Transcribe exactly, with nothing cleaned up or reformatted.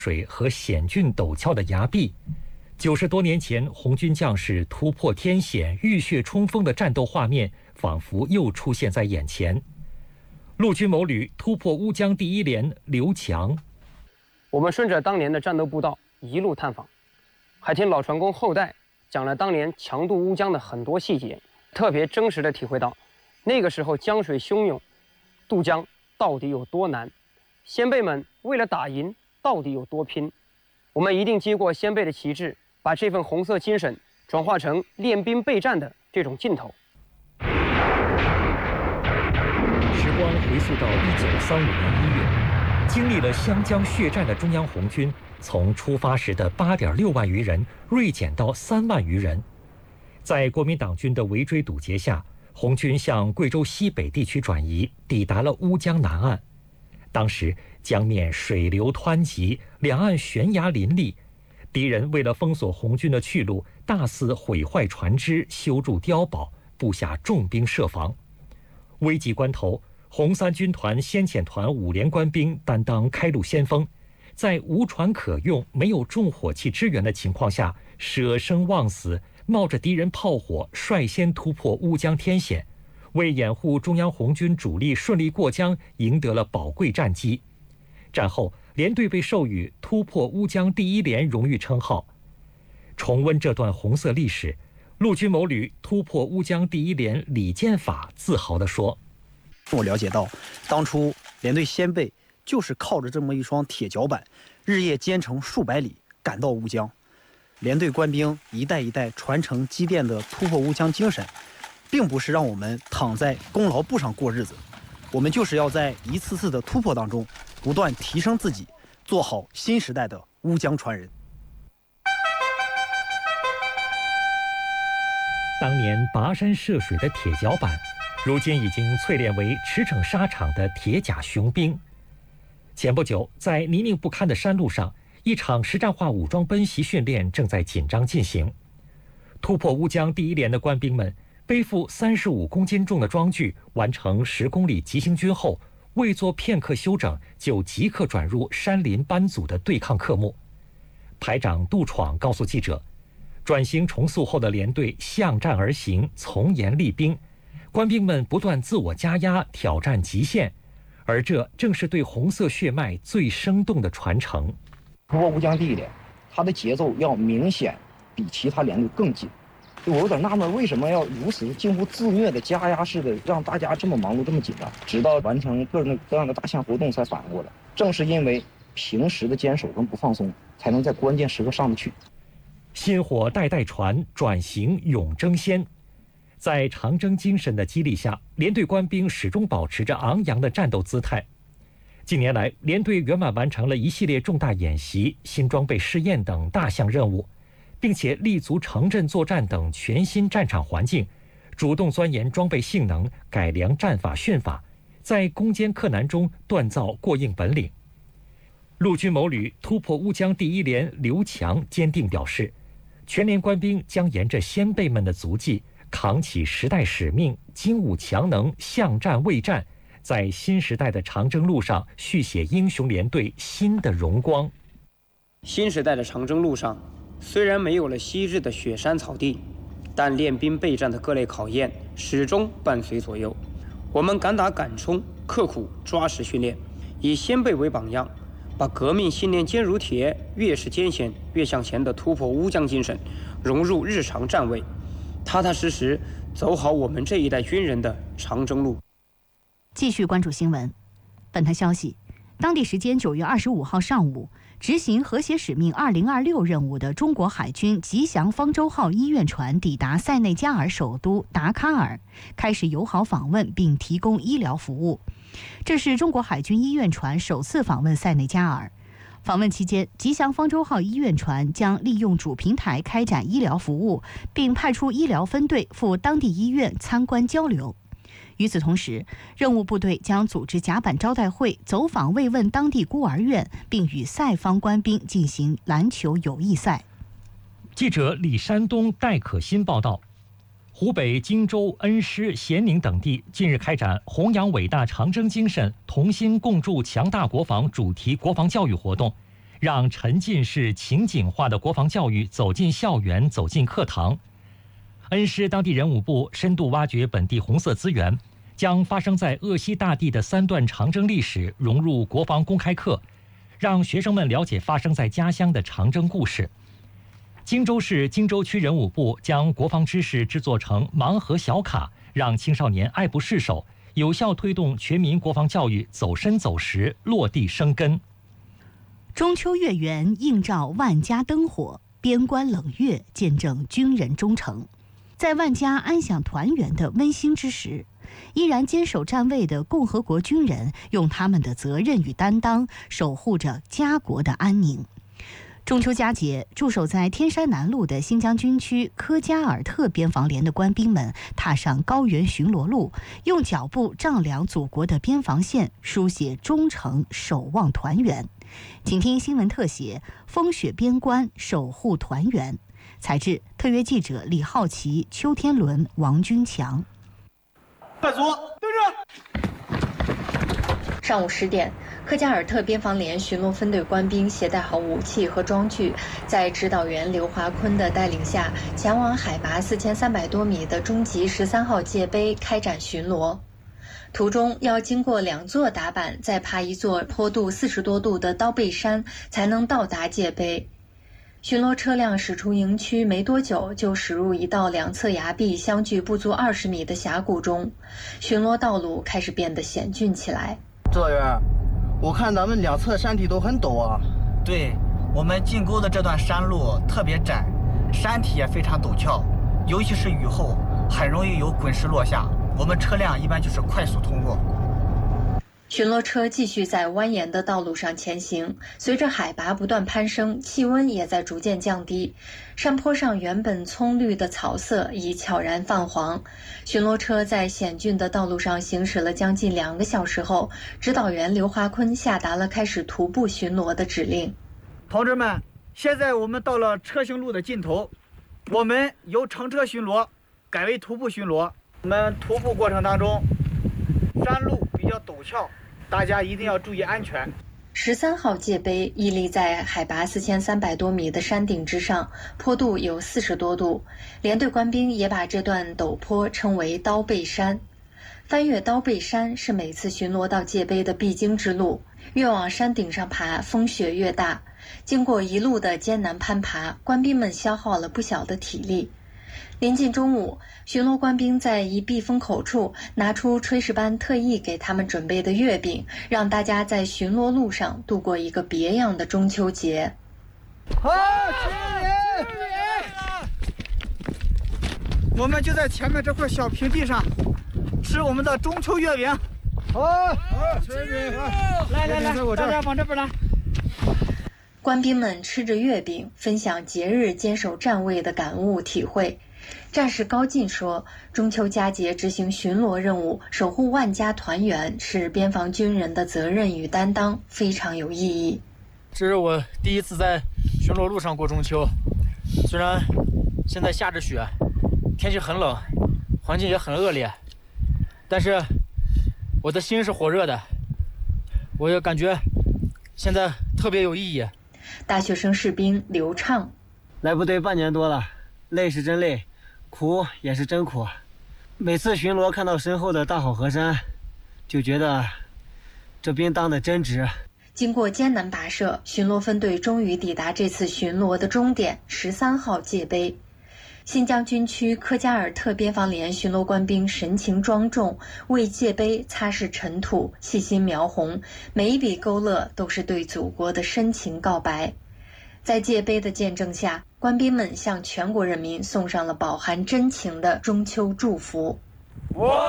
水和险峻陡峭的崖壁。九十多年前，红军将士突破天险、浴血冲锋的战斗画面，仿佛又出现在眼前。陆军某旅突破乌江第一连刘强， 我们顺着当年的战斗步道一路探访，还听老船工后代讲了当年强渡乌江的很多细节，特别真实地体会到那个时候江水汹涌，渡江到底有多难，先辈们为了打赢到底有多拼。我们一定接过先辈的旗帜，把这份红色精神转化成练兵备战的这种劲头。 时光回溯到一九三五年一月，经历了湘江血战的中央红军，从出发时的八点六万余人锐减到三万余人。在国民党军的围追堵截下，红军向贵州西北地区转移，抵达了乌江南岸。当时江面水流湍急，两岸悬崖林立，敌人为了封锁红军的去路，大肆毁坏船只，修筑碉堡，布下重兵设防。危急关头，红三军团先遣团五连官兵担当开路先锋，在无船可用、没有重火器支援的情况下，舍生忘死，冒着敌人炮火，率先突破乌江天险，为掩护中央红军主力顺利过江，赢得了宝贵战机。战后，连队被授予突破乌江第一连荣誉称号。重温这段红色历史，陆军某旅突破乌江第一连李建法自豪地说：“ 我了解到，当初连队先辈就是靠着这么一双铁脚板，日夜兼程数百里赶到乌江。连队官兵一代一代传承积淀的突破乌江精神，并不是让我们躺在功劳簿上过日子，我们就是要在一次次的突破当中，不断提升自己，做好新时代的乌江传人。” 当年跋山涉水的铁脚板，如今已经淬炼为驰骋沙场的铁甲雄兵。前不久，在泥泞不堪的山路上，一场实战化武装奔袭训练正在紧张进行。突破乌江第一连的官兵们背负三十五公斤重的装具，完成十公里急行军后，未做片刻休整，就即刻转入山林班组的对抗科目。排长杜闯告诉记者，转型重塑后的连队向战而行，从严厉兵，官兵们不断自我加压，挑战极限，而这正是对红色血脉最生动的传承。 突破乌江第一连，它的节奏要明显比其他连队更紧。我有点纳闷，为什么要如此近乎自虐的加压式的让大家这么忙碌、这么紧张？直到完成各种各样的大项活动才反应过来。正是因为平时的坚守跟不放松，才能在关键时刻上得去。 薪火代代传，转型永争先。在长征精神的激励下，连队官兵始终保持着昂扬的战斗姿态。近年来，连队圆满完成了一系列重大演习、新装备试验等大项任务，并且立足城镇作战等全新战场环境，主动钻研装备性能，改良战法训法，在攻坚克难中锻造过硬本领。陆军某旅突破乌江第一连刘强坚定表示，全连官兵将沿着先辈们的足迹，扛起时代使命，精武强能，向战卫战，在新时代的长征路上续写英雄连队新的荣光。 新时代的长征路上，虽然没有了昔日的雪山草地，但练兵备战的各类考验始终伴随左右。我们敢打敢冲，刻苦抓实训练，以先辈为榜样，把革命信念坚如铁，越是艰险越向前的突破乌江精神融入日常战位，踏踏实实走好我们这一代军人的长征路。 继续关注新闻。本台消息，当地时间九月二十五号上午，执行和谐使命二零二六任务的中国海军吉祥方舟号医院船抵达塞内加尔首都达喀尔，开始友好访问并提供医疗服务。这是中国海军医院船首次访问塞内加尔。访问期间，吉祥方舟号医院船将利用主平台开展医疗服务，并派出医疗分队赴当地医院参观交流。与此同时，任务部队将组织甲板招待会，走访慰问当地孤儿院，并与塞方官兵进行篮球友谊赛。 记者李山东、戴可欣报道。湖北荆州、恩施、咸宁等地近日开展弘扬伟大长征精神、同心共筑强大国防主题国防教育活动， 让沉浸式情景化的国防教育走进校园、走进课堂。恩施当地人武部深度挖掘本地红色资源，将发生在鄂西大地的三段长征历史融入国防公开课，让学生们了解发生在家乡的长征故事。荆州市荆州区人武部将国防知识制作成盲盒小卡，让青少年爱不释手，有效推动全民国防教育走深走实、落地生根。 中秋月圆映照万家灯火，边关冷月见证军人忠诚。在万家安享团圆的温馨之时，依然坚守站位的共和国军人用他们的责任与担当守护着家国的安宁。中秋佳节，驻守在天山南路的新疆军区科加尔特边防连的官兵们踏上高原巡逻路，用脚步丈量祖国的边防线，书写忠诚守望团圆。请听新闻特写：风雪边关，守护团圆。采制特约记者李浩奇、邱天伦、王军强。 快速对着。 上午十点，科加尔特边防连巡逻分队官兵携带好武器和装具，在指导员刘华坤的带领下，前往海拔四千三百多米的中级十三号界碑开展巡逻。途中要经过两座打板，再爬一座坡度四十多度的刀背山，才能到达界碑。巡逻车辆驶出营区没多久，就驶入一道两侧崖壁相距不足二十米的峡谷中，巡逻道路开始变得险峻起来。 指导员，我看咱们两侧山体都很陡啊。 对，我们进沟的这段山路特别窄，山体也非常陡峭，尤其是雨后，很容易有滚石落下。我们车辆一般就是快速通过。 巡逻车继续在蜿蜒的道路上前行，随着海拔不断攀升，气温也在逐渐降低。山坡上原本葱绿的草色已悄然泛黄。巡逻车在险峻的道路上行驶了将近两个小时后，指导员刘华坤下达了开始徒步巡逻的指令。 同志们，现在我们到了车行路的尽头，我们由乘车巡逻改为徒步巡逻。我们徒步过程当中，山路比较陡峭，大家一定要注意安全。 十三号界碑屹立在海拔四千三百多米的山顶之上，坡度有四十多度。连队官兵也把这段陡坡称为刀背山。翻越刀背山是每次巡逻到界碑的必经之路。越往山顶上爬，风雪越大。经过一路的艰难攀爬，官兵们消耗了不小的体力。临近中午，巡逻官兵在一避风口处拿出炊事班特意给他们准备的月饼，让大家在巡逻路上度过一个别样的中秋节。 好，吃月饼！我们就在前面这块小平地上吃我们的中秋月饼。 好，好，吃月饼！ 来来来，大家往这边来。 官兵们吃着月饼，分享节日坚守站位的感悟体会。战士高进说，中秋佳节执行巡逻任务，守护万家团圆，是边防军人的责任与担当，非常有意义。 这是我第一次在巡逻路上过中秋，虽然现在下着雪，天气很冷，环境也很恶劣，但是我的心是火热的，我也感觉现在特别有意义。 大学生士兵刘畅， 来部队半年多了，累是真累，苦也是真苦。每次巡逻看到身后的大好河山，就觉得这兵当得真值。 经过艰难跋涉，巡逻分队终于抵达这次巡逻的终点十三号界碑。新疆军区科加尔特边防连巡逻官兵神情庄重，为界碑擦拭尘土，细心描红，每一笔勾勒都是对祖国的深情告白。在界碑的见证下，官兵们向全国人民送上了饱含真情的中秋祝福。 我